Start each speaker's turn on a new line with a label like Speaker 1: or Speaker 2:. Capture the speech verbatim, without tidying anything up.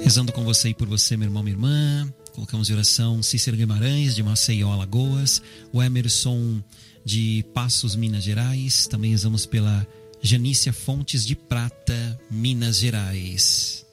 Speaker 1: Rezando com você e por você, meu irmão, minha irmã. Colocamos em oração Cícero Guimarães, de Maceió, Alagoas. O Emerson, de Passos, Minas Gerais. Também rezamos pela Janícia Fontes, de Prata, Minas Gerais.